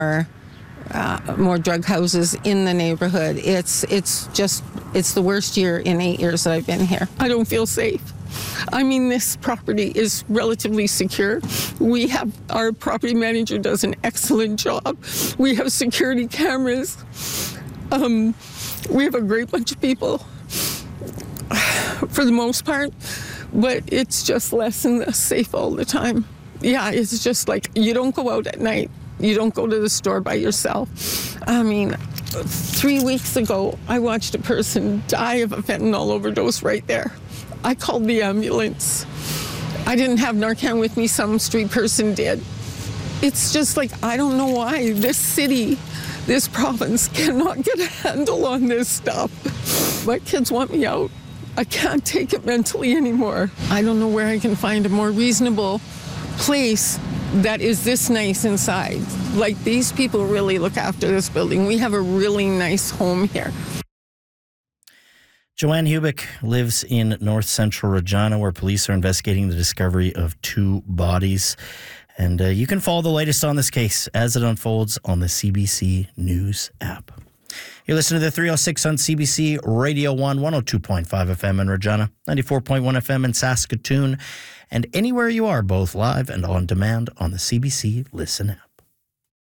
more drug houses in the neighborhood. It's the worst year in 8 years that I've been here. I don't feel safe. I mean, this property is relatively secure. Our property manager does an excellent job. We have security cameras. We have a great bunch of people for the most part, but it's just less and less safe all the time. Yeah, it's just like you don't go out at night. You don't go to the store by yourself. I mean, 3 weeks ago, I watched a person die of a fentanyl overdose right there. I called the ambulance. I didn't have Narcan with me, some street person did. It's just like, I don't know why this city, this province cannot get a handle on this stuff. My kids want me out. I can't take it mentally anymore. I don't know where I can find a more reasonable place that is this nice inside. Like, these people really look after this building. We have a really nice home here. Joanne Hubick lives in north central Regina, where police are investigating the discovery of 2 bodies. And you can follow the latest on this case as it unfolds on the CBC News app. You're listening to the 306 on CBC Radio 1, 102.5 FM in Regina, 94.1 FM in Saskatoon, and anywhere you are, both live and on demand on the CBC Listen app.